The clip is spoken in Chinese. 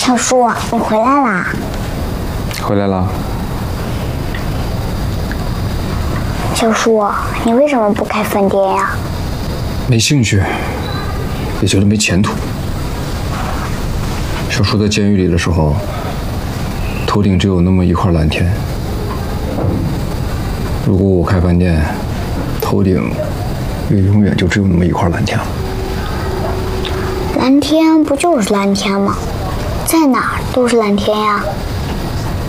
小叔，你回来啦？ 回来了。 小叔，你为什么不开饭店呀？ 没兴趣，也觉得没前途。小叔在监狱里的时候，头顶只有那么一块蓝天。如果我开饭店，头顶也永远就只有那么一块蓝天了。 蓝天不就是蓝天吗？在哪儿都是蓝天呀。